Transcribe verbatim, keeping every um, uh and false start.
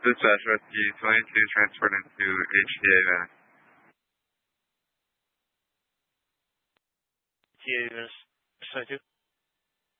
Dispatch Rescue twenty-two transferred into H T A van. H T A van twenty-two.